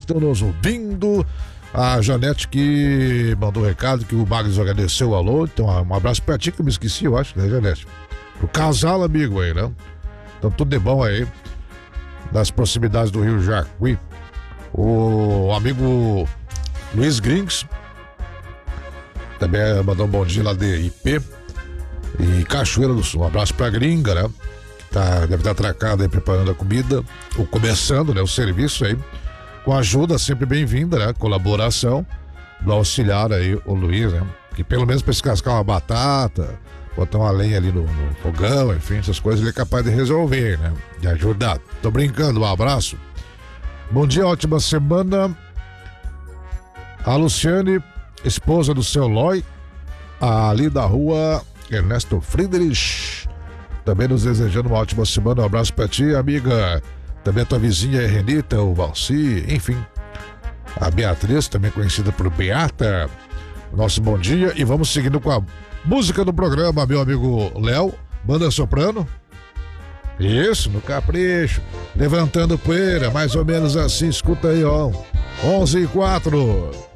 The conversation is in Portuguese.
estão nos ouvindo. A Janete que mandou um recado que o Magnus agradeceu o alô. Então, um abraço pra ti que eu me esqueci, eu acho, né, Janete? Pro casal amigo aí, né? Então, tudo de bom aí. Nas proximidades do Rio Jacuí. O amigo Luiz Grings também mandou um bom dia lá de IP e Cachoeira do Sul. Um abraço pra gringa, né? Deve estar atracada aí preparando a comida, ou começando, né, o serviço aí. Com ajuda sempre bem-vinda, né? Colaboração do auxiliar aí, o Luiz, né? Que pelo menos para descascar uma batata, botar uma lenha ali no fogão, enfim, essas coisas ele é capaz de resolver, né? De ajudar. Tô brincando, um abraço. Bom dia, ótima semana. A Luciane, esposa do seu Loi, ali da rua Ernesto Friedrich, também nos desejando uma ótima semana. Um abraço pra ti, amiga. Também a tua vizinha Renita, o Valci, enfim. A Beatriz, também conhecida por Beata. Nosso bom dia. E vamos seguindo com a música do programa, meu amigo Léo, banda soprano. Isso, no capricho. Levantando poeira, mais ou menos assim. Escuta aí, ó. 11:04.